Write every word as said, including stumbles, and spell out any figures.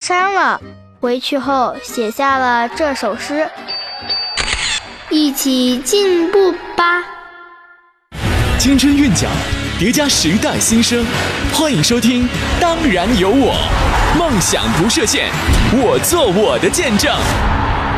山了，回去后写下了这首诗。一起进步吧！ 青春韵脚，叠加时代新生，欢迎收听《当然有我》，梦想不设限，我做我的见证。